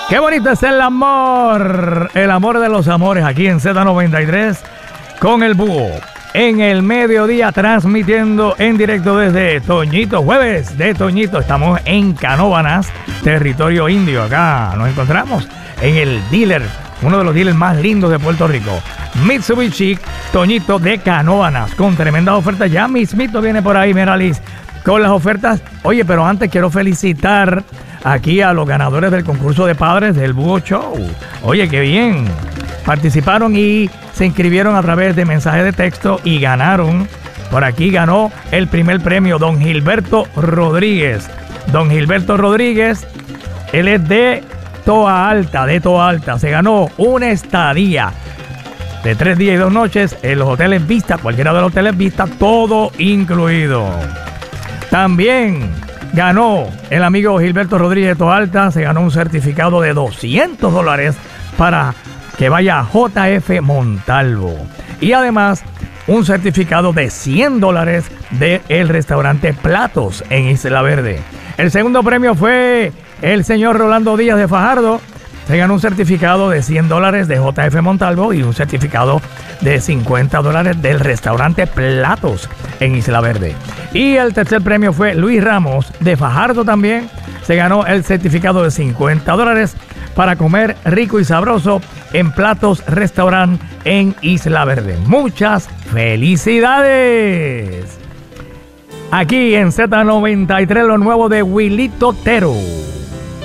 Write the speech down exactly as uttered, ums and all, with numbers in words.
Qué bonito es el amor, el amor de los amores aquí en Z noventa y tres con el Búho. En el mediodía transmitiendo en directo desde Toñito, jueves de Toñito. Estamos en Canóvanas, territorio indio. Acá nos encontramos en el dealer, uno de los dealers más lindos de Puerto Rico. Mitsubishi Toñito de Canóvanas, con tremendas ofertas. Ya mismito viene por ahí, mira Liz, con las ofertas. Oye, pero antes quiero felicitar aquí a los ganadores del concurso de padres del Búho Show. Oye, qué bien. Participaron y se inscribieron a través de mensaje de texto y ganaron. Por aquí ganó el primer premio don Gilberto Rodríguez. Don Gilberto Rodríguez, él es de Toa Alta, de Toa Alta. Se ganó una estadía de tres días y dos noches en los hoteles Vista, cualquiera de los hoteles Vista, todo incluido. También ganó el amigo Gilberto Rodríguez de Toa Alta, se ganó un certificado de doscientos dólares para que vaya a J F Montalvo. Y además, un certificado de cien dólares del restaurante Platos en Isla Verde. El segundo premio fue el señor Rolando Díaz de Fajardo. Se ganó un certificado de cien dólares de J F Montalvo y un certificado de cincuenta dólares del restaurante Platos en Isla Verde. Y el tercer premio fue Luis Ramos de Fajardo también. Se ganó el certificado de cincuenta dólares para comer rico y sabroso en Platos Restaurant en Isla Verde. Muchas felicidades. Aquí en Z noventa y tres, lo nuevo de Wilito Tero.